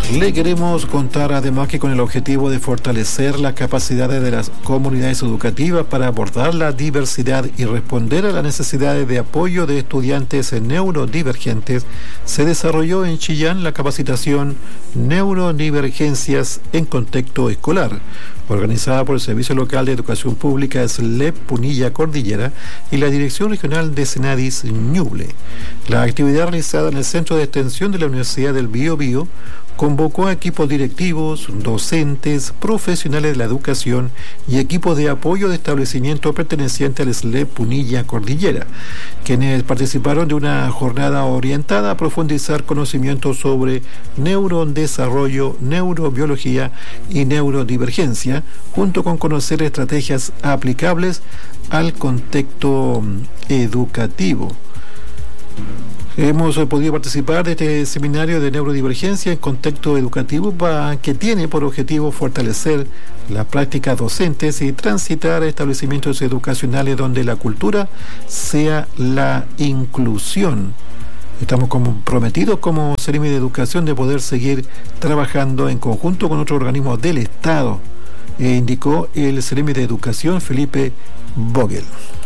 Le queremos contar además que con el objetivo de fortalecer las capacidades de las comunidades educativas para abordar la diversidad y responder a las necesidades de apoyo de estudiantes neurodivergentes, se desarrolló en Chillán la capacitación Neurodivergencias en Contexto Escolar, organizada por el Servicio Local de Educación Pública SLEP Punilla Cordillera y la Dirección Regional de Senadis Ñuble. La actividad realizada en el Centro de Extensión de la Universidad del Biobío convocó a equipos directivos, docentes, profesionales de la educación y equipos de apoyo de establecimientos pertenecientes al SLEP Punilla Cordillera, quienes participaron de una jornada orientada a profundizar conocimientos sobre neurodesarrollo, neurobiología y neurodivergencia, junto con conocer estrategias aplicables al contexto educativo. Hemos podido participar de este seminario de neurodivergencia en contexto educativo que tiene por objetivo fortalecer las prácticas docentes y transitar a establecimientos educacionales donde la cultura sea la inclusión. Estamos comprometidos como Seremi de Educación de poder seguir trabajando en conjunto con otros organismos del Estado, indicó el Seremi de Educación Felipe Vogel.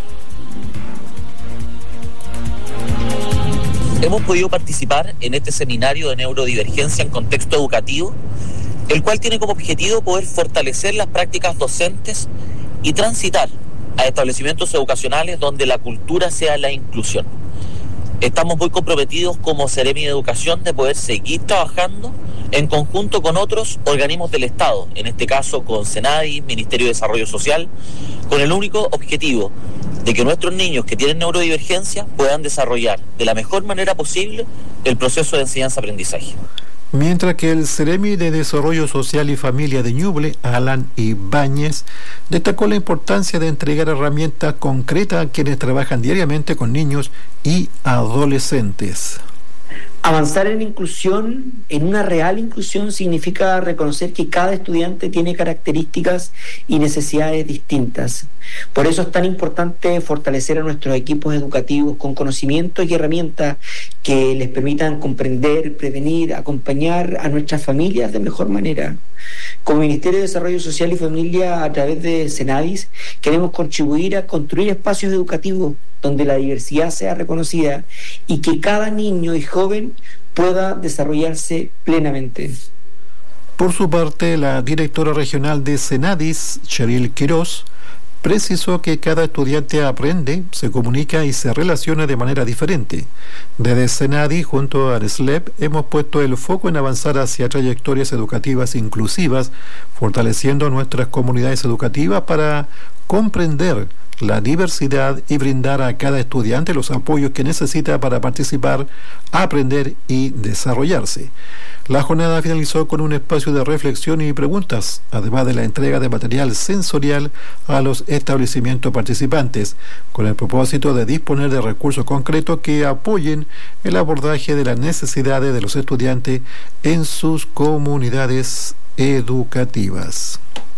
Hemos podido participar en este seminario de neurodivergencia en contexto educativo, el cual tiene como objetivo poder fortalecer las prácticas docentes y transitar a establecimientos educacionales donde la cultura sea la inclusión. Estamos muy comprometidos como Seremi de Educación de poder seguir trabajando en conjunto con otros organismos del Estado, en este caso con Senadis, Ministerio de Desarrollo Social, con el único objetivo de que nuestros niños que tienen neurodivergencia puedan desarrollar de la mejor manera posible el proceso de enseñanza-aprendizaje. Mientras que el Seremi de Desarrollo Social y Familia de Ñuble, Alan Ibáñez, destacó la importancia de entregar herramientas concretas a quienes trabajan diariamente con niños y adolescentes. Avanzar en inclusión, en una real inclusión, significa reconocer que cada estudiante tiene características y necesidades distintas. Por eso es tan importante fortalecer a nuestros equipos educativos con conocimientos y herramientas que les permitan comprender, prevenir, acompañar a nuestras familias de mejor manera. Como Ministerio de Desarrollo Social y Familia, a través de Senadis, queremos contribuir a construir espacios educativos donde la diversidad sea reconocida y que cada niño y joven pueda desarrollarse plenamente. Por su parte, la directora regional de Senadis, Cheryl Quiroz, precisó que cada estudiante aprende, se comunica y se relaciona de manera diferente. Desde Senadis, junto al SLEP, hemos puesto el foco en avanzar hacia trayectorias educativas inclusivas, fortaleciendo nuestras comunidades educativas para comprender la diversidad y brindar a cada estudiante los apoyos que necesita para participar, aprender y desarrollarse. La jornada finalizó con un espacio de reflexión y preguntas, además de la entrega de material sensorial a los establecimientos participantes, con el propósito de disponer de recursos concretos que apoyen el abordaje de las necesidades de los estudiantes en sus comunidades educativas.